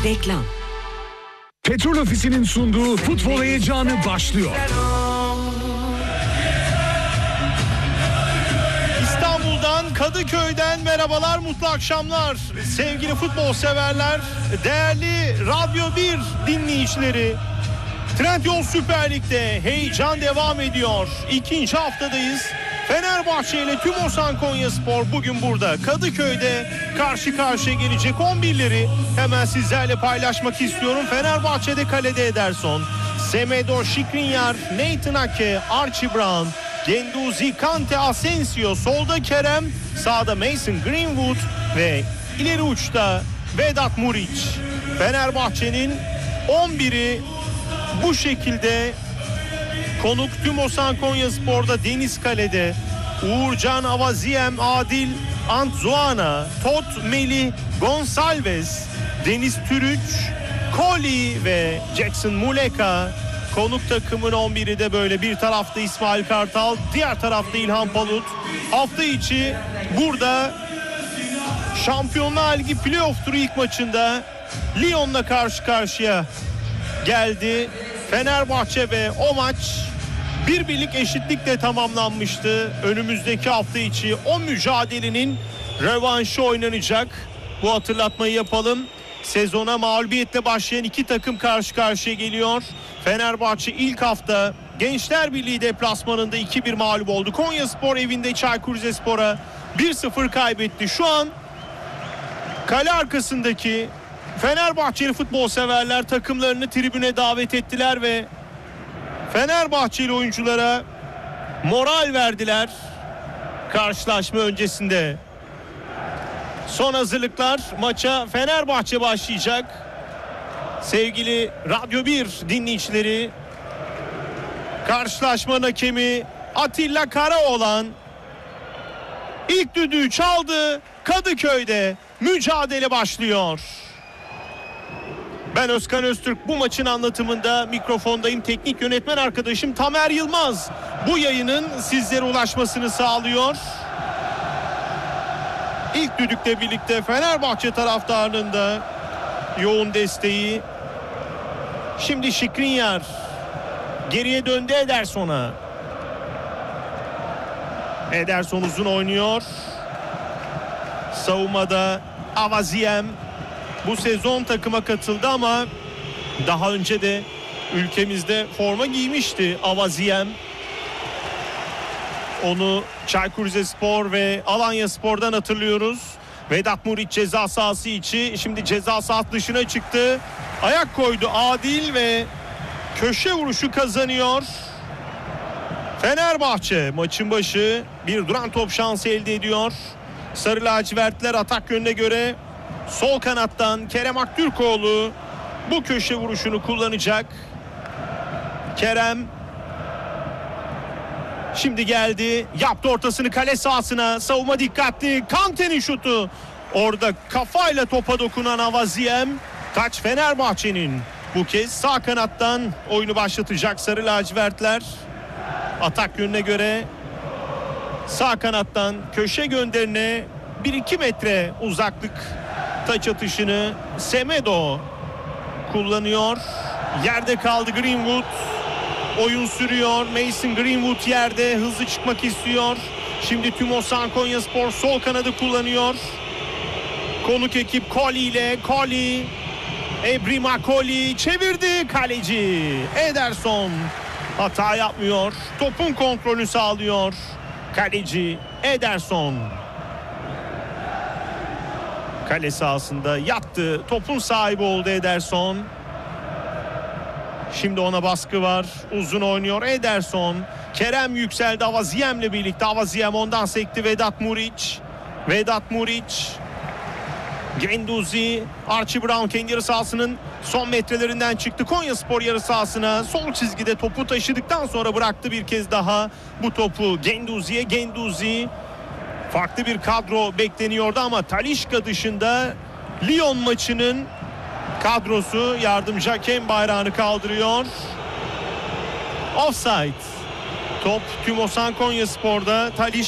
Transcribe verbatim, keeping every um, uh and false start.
Reklam. Petrol Ofisi'nin sunduğu futbol heyecanı başlıyor. İstanbul'dan, Kadıköy'den merhabalar, mutlu akşamlar. Sevgili futbol severler, değerli Radyo bir dinleyicileri. Trendyol Süper Lig'de heyecan devam ediyor. İkinci haftadayız. Fenerbahçe ile Tümosan Konyaspor bugün burada Kadıköy'de karşı karşıya gelecek. on birleri hemen sizlerle paylaşmak istiyorum. Fenerbahçe'de kalede Ederson, Semedo, Skriniar, Nathan Ake, Archie Brown, Guendouzi, Kante, Asensio, solda Kerem, sağda Mason Greenwood ve ileri uçta Vedat Muriç. Fenerbahçe'nin on biri bu şekilde. Konuk Tümosan Konyaspor'da Deniz Kale'de Uğurcan, Avaziem, Adil, Antzuana, Tot, Melih, Gonçalves, Deniz Türüç, Koli ve Jackson Muleka. Konuk takımın on biri de böyle, bir tarafta İsmail Kartal, diğer tarafta İlhan Palut. Hafta içi burada Şampiyonlar Ligi playoff turu ilk maçında Lyon'la karşı karşıya geldi Fenerbahçe ve o maç bir birlik eşitlikle tamamlanmıştı. Önümüzdeki hafta içi o mücadelenin rövanşı oynanacak. Bu hatırlatmayı yapalım. Sezona mağlubiyetle başlayan iki takım karşı karşıya geliyor. Fenerbahçe ilk hafta Gençler Birliği deplasmanında iki bir mağlup oldu. Konyaspor evinde Çaykur Rizespor'a bir sıfır kaybetti. Şu an kale arkasındaki Fenerbahçeli futbol severler takımlarını tribüne davet ettiler ve Fenerbahçeli oyunculara moral verdiler karşılaşma öncesinde. Son hazırlıklar, maça Fenerbahçe başlayacak. Sevgili Radyo bir dinleyicileri, karşılaşmanın hakemi Atilla Karaoğlan ilk düdüğü çaldı. Kadıköy'de mücadele başlıyor. Ben Özkan Öztürk, bu maçın anlatımında mikrofondayım. Teknik yönetmen arkadaşım Tamer Yılmaz bu yayının sizlere ulaşmasını sağlıyor. İlk düdükle birlikte Fenerbahçe taraftarının da yoğun desteği. Şimdi Skriniar geriye döndü Ederson'a. Ederson uzun oynuyor. Savunmada Avaziem bu sezon takıma katıldı ama daha önce de ülkemizde forma giymişti Avaziem. Onu Çaykur Rizespor ve Alanyaspor'dan hatırlıyoruz. Vedat Muriç ceza sahası içi, şimdi ceza sahası dışına çıktı. Ayak koydu Adil ve köşe vuruşu kazanıyor. Fenerbahçe maçın başı bir duran top şansı elde ediyor. Sarı lacivertler atak yönüne göre sol kanattan Kerem Aktürkoğlu bu köşe vuruşunu kullanacak. Kerem şimdi geldi, yaptı ortasını kale sahasına, savunma dikkatli, Kante'nin şutu, orada kafayla topa dokunan Avaziem. Taç Fenerbahçe'nin, bu kez sağ kanattan oyunu başlatacak sarı lacivertler. Atak yönüne göre sağ kanattan köşe gönderine bir iki metre uzaklık taç atışını Semedo kullanıyor. Yerde kaldı Greenwood. Oyun sürüyor. Mason Greenwood yerde, hızlı çıkmak istiyor. Şimdi Tümosan Konyaspor sol kanadı kullanıyor. Konuk ekip Koli ile Koli. Ebrima Koli çevirdi, kaleci Ederson hata yapmıyor. Topun kontrolünü sağlıyor kaleci Ederson. Kale sahasında yattı. Topun sahibi oldu Ederson. Şimdi ona baskı var. Uzun oynuyor Ederson. Kerem yükseldi Avaziem'le birlikte. Avaziem ondan sekti. Vedat Muriç. Vedat Muriç. Guendouzi. Archie Brown kendi yarı sahasının son metrelerinden çıktı. Konyaspor yarı sahasına sol çizgide topu taşıdıktan sonra bıraktı bir kez daha bu topu Guendouzi'ye. Guendouzi, farklı bir kadro bekleniyordu ama Talisca dışında Lyon maçının kadrosu yardımcı hakem bayrağını kaldırıyor. Offside. Top Tümosan Konyaspor'da. Talisca